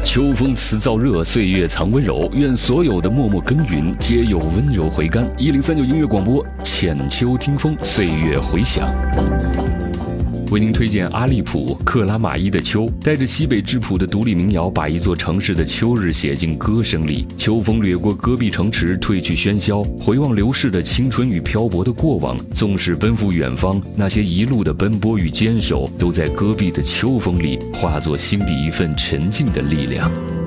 秋风辞燥热，岁月藏温柔。愿所有的默默耕耘，皆有温柔回甘。1039音乐广播，浅秋听风，岁月回响。为您推荐阿利普克拉玛依的秋，带着西北质朴的独立民谣，把一座城市的秋日写进歌声里。秋风掠过戈壁城池，褪去喧嚣，回望流逝的青春与漂泊的过往。纵使奔赴远方，那些一路的奔波与坚守，都在戈壁的秋风里化作心底一份沉静的力量。